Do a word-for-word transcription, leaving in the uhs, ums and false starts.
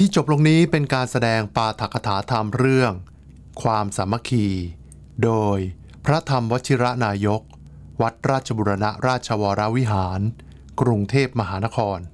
ที่จบลงนี้เป็นการแสดงปาฐกถาธรรมเรื่องความสามัคคีโดยพระธรรมวชิรนายกวัดราชบูรณราชวรวิหารกรุงเทพมหานคร